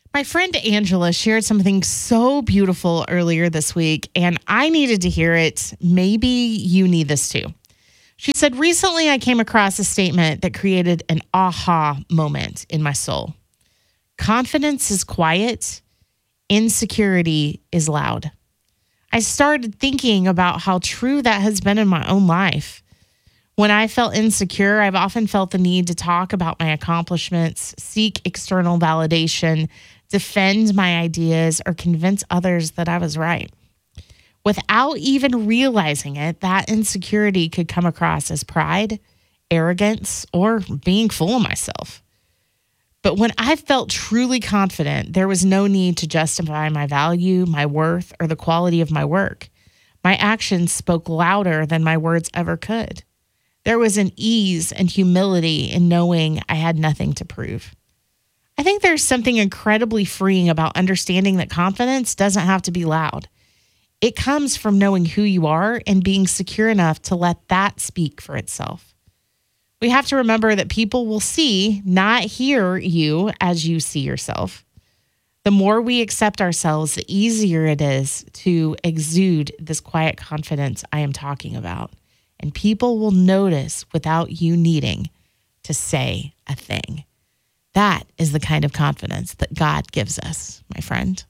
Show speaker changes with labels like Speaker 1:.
Speaker 1: My friend Angela shared something so beautiful earlier this week, and I needed to hear it. Maybe you need this too. She said, recently I came across a statement that created an aha moment in my soul. Confidence is quiet, insecurity is loud. I started thinking about how true that has been in my own life. When I felt insecure, I've often felt the need to talk about my accomplishments, seek external validation, defend my ideas, or convince others that I was right. Without even realizing it, that insecurity could come across as pride, arrogance, or being full of myself. But when I felt truly confident, there was no need to justify my value, my worth, or the quality of my work. My actions spoke louder than my words ever could. There was an ease and humility in knowing I had nothing to prove. I think there's something incredibly freeing about understanding that confidence doesn't have to be loud. It comes from knowing who you are and being secure enough to let that speak for itself. We have to remember that people will see, not hear you as you see yourself. The more we accept ourselves, the easier it is to exude this quiet confidence I am talking about. And people will notice without you needing to say a thing. That is the kind of confidence that God gives us, my friend.